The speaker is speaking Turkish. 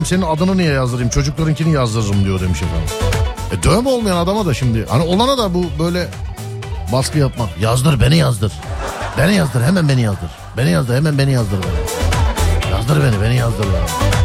senin adını niye yazdırayım, çocuklarınkini yazdırırım diyor demiş efendim. Dövme olmayan adama da şimdi hani olana da bu böyle baskı yapmak. Yazdır, beni yazdır. Beni yazdır, hemen beni yazdır. Beni yazdır, hemen beni yazdır. Yazdır beni yazdır.